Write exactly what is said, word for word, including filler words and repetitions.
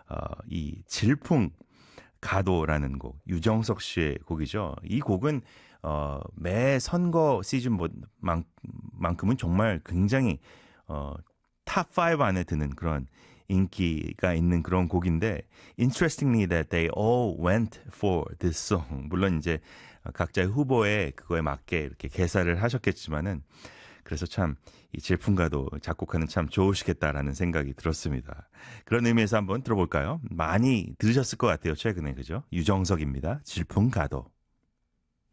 어, 이 질풍 가도라는 곡, 유정석 씨의 곡이죠. 이 곡은 어, 매 선거 시즌만큼은 정말 굉장히 어, 탑 오 안에 드는 그런 인기가 있는 그런 곡인데 Interestingly that they all went for this song. 물론 이제 각자의 후보에 그거에 맞게 이렇게 개사를 하셨겠지만은 그래서 참 이 질풍가도 작곡하는 참 좋으시겠다라는 생각이 들었습니다. 그런 의미에서 한번 들어볼까요? 많이 들으셨을 것 같아요. 최근에 그죠? 유정석입니다. 질풍가도.